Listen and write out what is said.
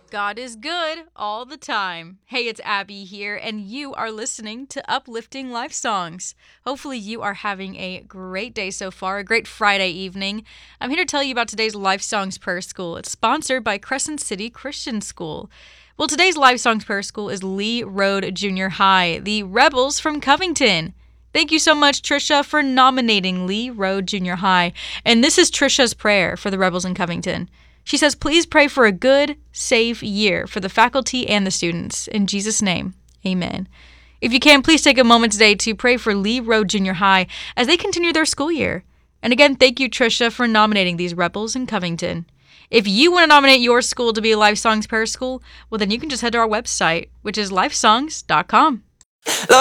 God is good all the time. Hey, it's Abby here, and you are listening to Uplifting Life Songs. Hopefully, you are having a great day so far, a great Friday evening. I'm here to tell you about today's Life Songs Prayer School. It's sponsored by Crescent City Christian School. Well, today's Life Songs Prayer School is Lee Road Junior High, the Rebels from Covington. Thank you so much, Trisha, for nominating Lee Road Junior High. And this is Trisha's prayer for the Rebels in Covington. She says, please pray for a good, safe year for the faculty and the students. In Jesus' name, amen. If you can, please take a moment today to pray for Lee Road Junior High as they continue their school year. And again, thank you, Trisha, for nominating these Rebels in Covington. If you want to nominate your school to be a Life Songs Prayer School, well, then you can just head to our website, which is lifesongs.com.